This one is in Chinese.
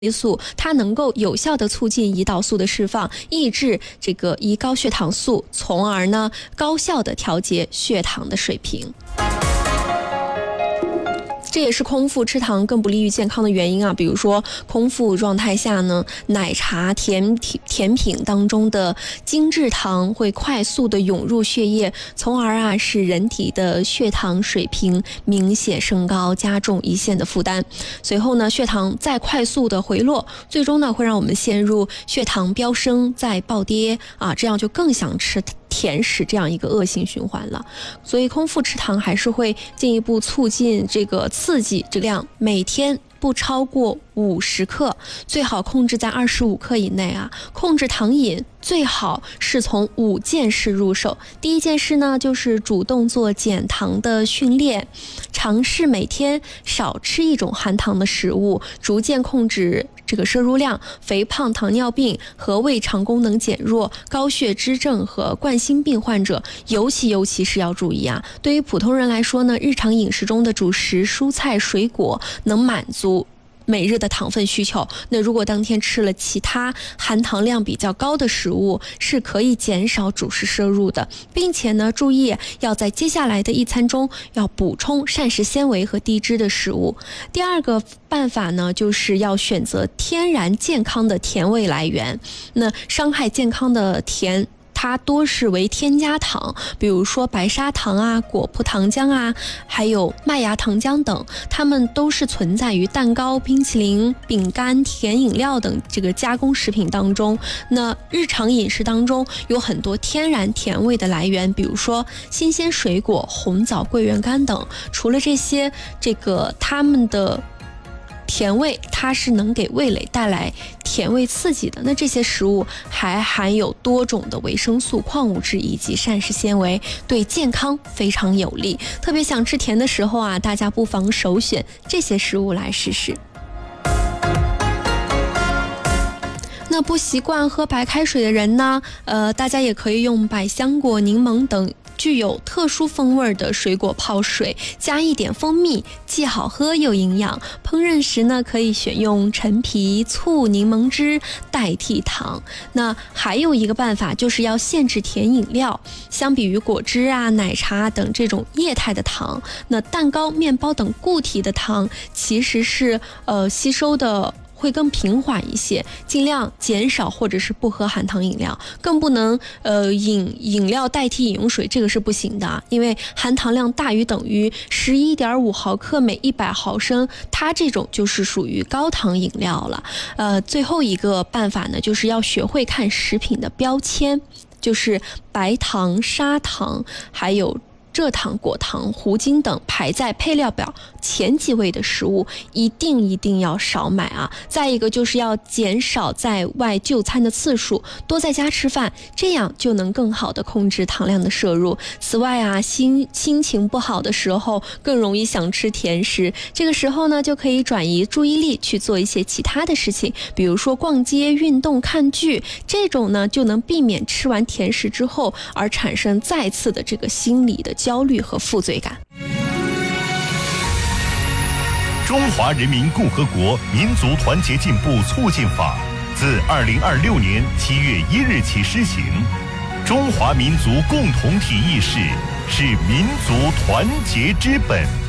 素，它能够有效的促进胰岛素的释放，抑制这个胰高血糖素，从而呢高效的调节血糖的水平。这也是空腹吃糖更不利于健康的原因啊。比如说空腹状态下呢，奶茶、甜品当中的精制糖会快速的涌入血液，从而使人体的血糖水平明显升高，加重胰腺的负担。随后呢，血糖再快速的回落，最终呢会让我们陷入血糖飙升再暴跌啊，这样就更想吃甜食这样一个恶性循环了。所以空腹吃糖还是会进一步促进这个刺激质量，每天不超过50克，最好控制在25克以内啊。控制糖瘾最好是从5件事入手。第一件事呢，就是主动做减糖的训练，尝试每天少吃一种含糖的食物，逐渐控制这个摄入量。肥胖、糖尿病和胃肠功能减弱、高血脂症和冠心病患者尤其是要注意啊。对于普通人来说呢，日常饮食中的主食、蔬菜、水果能满足每日的糖分需求。那如果当天吃了其他含糖量比较高的食物，是可以减少主食摄入的，并且呢，注意要在接下来的一餐中要补充膳食纤维和低脂的食物。第二个办法呢，就是要选择天然健康的甜味来源。那伤害健康的甜，它多是为添加糖，比如说白砂糖啊、果葡糖浆啊，还有麦芽糖浆等，它们都是存在于蛋糕、冰淇淋、饼干、甜饮料等这个加工食品当中。那日常饮食当中有很多天然甜味的来源，比如说新鲜水果、红枣、桂圆干等。除了这些，它们的甜味它是能给味蕾带来甜味刺激的。那这些食物还含有多种的维生素、矿物质以及膳食纤维，对健康非常有利。特别想吃甜的时候啊，大家不妨首选这些食物来试试。那不习惯喝白开水的人呢，大家也可以用百香果、柠檬等具有特殊风味的水果泡水，加一点蜂蜜，既好喝又营养。烹饪时呢，可以选用陈皮、醋、柠檬汁代替糖。那还有一个办法，就是要限制甜饮料。相比于果汁啊、奶茶等这种液态的糖，那蛋糕、面包等固体的糖其实是吸收的会更平缓一些，尽量减少或者是不喝含糖饮料，更不能饮料代替饮用水，这个是不行的啊，因为含糖量大于等于11.5毫克每100毫升，它这种就是属于高糖饮料了。最后一个办法呢，就是要学会看食品的标签，就是白糖、砂糖还有蔗糖、果糖、糊精等排在配料表前几位的食物一定要少买啊。再一个就是要减少在外就餐的次数，多在家吃饭，这样就能更好的控制糖量的摄入。此外啊，心情不好的时候更容易想吃甜食，这个时候呢，就可以转移注意力去做一些其他的事情，比如说逛街、运动、看剧，这种呢就能避免吃完甜食之后而产生再次的这个心理的焦虑和负罪感。 中华人民共和国民族团结进步促进法自2026年7月1日起施行。中华民族共同体意识是民族团结之本。